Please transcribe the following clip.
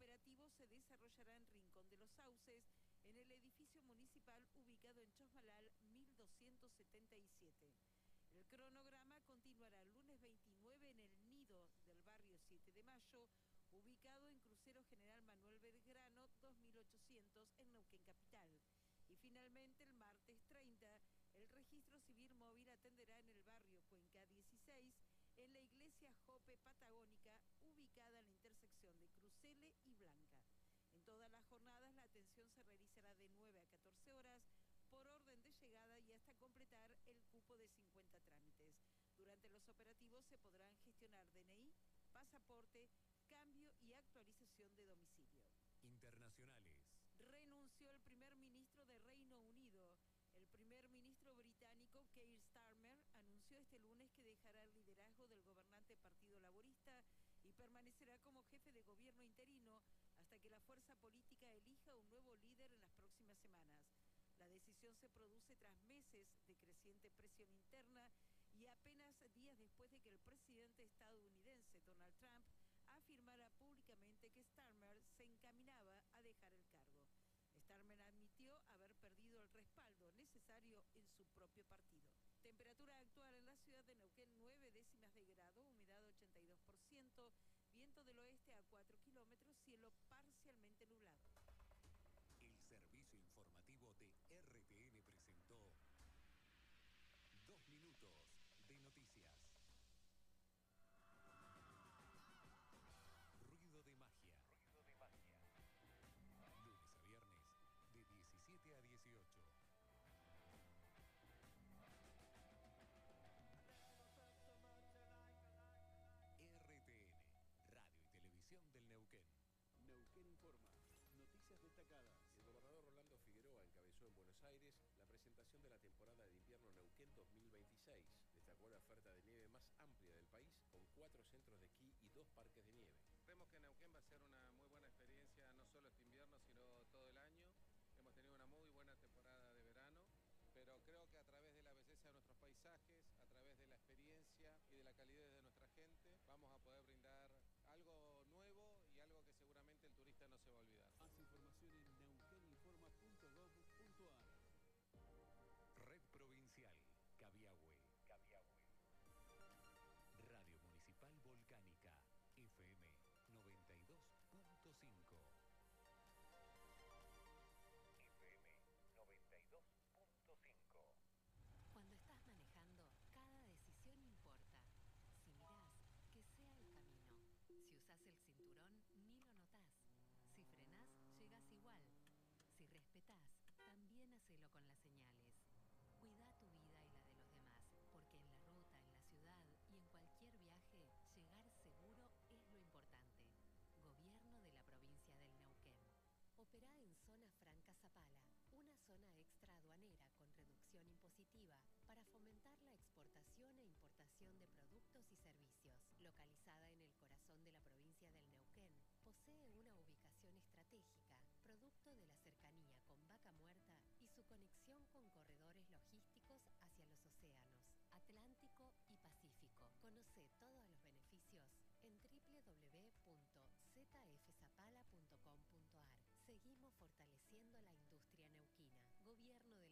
operativo se desarrollará en Rincón de los Sauces, en el edificio municipal ubicado en Chosmalal 1277. El cronograma continuará el lunes 29 en el Nido del barrio 7 de Mayo, ubicado en Crucero General Manuel Belgrano 2800 en Neuquén Capital. Y finalmente el martes 30, el registro civil móvil atenderá en el barrio Cuenca 16, en la iglesia Jope Patagónica, ubicada en la intersección de Crucele y Blanca. En todas las jornadas la atención se realizará de 9 a 14 horas por orden de llegada y hasta completar el cupo de 50 trámites. Durante los operativos se podrán gestionar DNI, pasaporte, cambio y actualización de domicilio. Internacionales. Renunció el primer ministro de Reino Unido. El primer ministro británico, Keir Starmer, anunció este lunes que dejará el liderazgo del gobernante Partido Laborista y permanecerá como jefe de gobierno interino hasta que la fuerza política elija un nuevo líder en las próximas semanas. La decisión se produce tras meses de creciente presión interna y apenas días después de que el presidente estadounidense Donald Trump afirmara públicamente que Starmer se encaminaba a dejar el cargo. Starmer admitió haber perdido el respaldo necesario en su propio partido. Temperatura actual en la ciudad de Neuquén, 9 décimas de grado, humedad 82%, viento del oeste a 4 kilómetros, cielo parcialmente nublado. El servicio informativo de RTN presentó 2 minutos de noticias. Ruido de magia. Ruido de magia. Lunes a viernes, de 17 a 18. RTN, Radio y Televisión del Neuquén. Neuquén Informa. Noticias destacadas. El gobernador Rolando Figueroa encabezó en Buenos Aires la presentación de la temporada de invierno Neuquén 2026. Destacó la oferta de nieve más amplia del país, con 4 centros de esquí y 2 parques de nieve. Creemos que Neuquén va a ser una muy buena experiencia, no solo este invierno, sino todo el año. Hemos tenido una muy buena temporada de verano, pero creo que a través de la belleza de nuestros paisajes, a través de la experiencia y de la calidez de nuestra gente, vamos a poder brindar algo nuevo y algo que seguramente el turista no se va a olvidar. Más información en neuqueninforma.gov.ar. Red Provincial, Cabiahue. Radio Municipal Volcánica, FM 92.5. FM 92.5. Cuando estás manejando, cada decisión importa. Si mirás, que sea el camino. Si usás el cinturón, ni lo notás. Si frenás, llegás igual. Si respetás, también hacelo con las señales. Cuida tu vida y la de los demás, porque en la ruta, en la ciudad y en cualquier viaje, llegar seguro es lo importante. Gobierno de la provincia del Neuquén. Operá en Zona Franca Zapala, una zona extra aduanera con reducción impositiva para fomentar la exportación e importación de productos y servicios. Localizada en el corazón de la provincia del Neuquén, posee una ubicación estratégica, producto de la cercanía con Vaca Muerta y su conexión con corredores logísticos hacia los océanos, Atlántico y Pacífico. Conoce todos los beneficios en www.zfzapala.com.ar. Seguimos fortaleciendo la industria neuquina. Gobierno de